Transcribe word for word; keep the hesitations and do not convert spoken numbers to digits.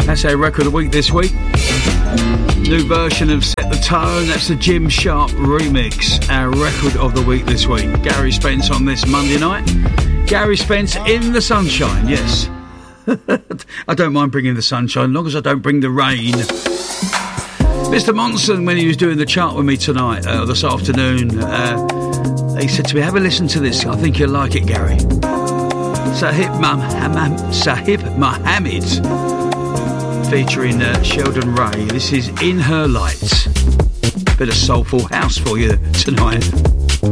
That's our record of the week this week. New version of Set the Tone. That's the Jim Sharp remix. Our record of the week this week. Gary Spence on this Monday night. Gary Spence in the sunshine, yes. I don't mind bringing the sunshine, as long as I don't bring the rain. Mister Monson, when he was doing the chart with me tonight, uh, this afternoon, uh, he said to me, have a listen to this. I think you'll like it, Gary. Sahib Mohammed, Sahib Mohammed, featuring uh, Sheldon Ray. This is In Her Light. Bit of soulful house for you tonight.